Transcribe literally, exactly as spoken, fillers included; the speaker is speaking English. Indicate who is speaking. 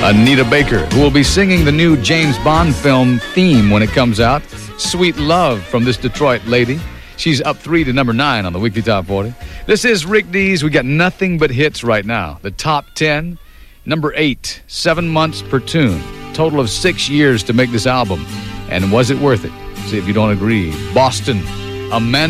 Speaker 1: Anita Baker, who will be singing the new James Bond film theme when it comes out. Sweet Love from this Detroit lady. She's up three to number nine on the Weekly Top forty. This is Rick Dees. We got nothing but hits right now. The top ten, number eight, seven months per tune. Total of six years to make this album. And was it worth it? See if you don't agree. Boston, Amanda.